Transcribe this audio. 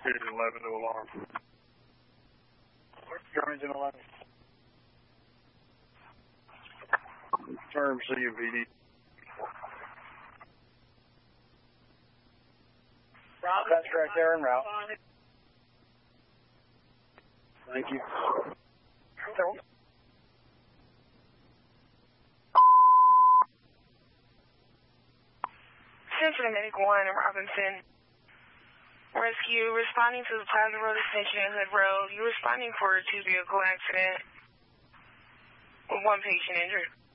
Engine 11 to alarm. Your Engine 11. Term CUPD. That's correct, they're en route. Thank you. Central Medical 1 in Robinson. Rescue, responding to the Plaza Road extension and Hood Road. You're responding for a 2-vehicle accident with 1 patient injured.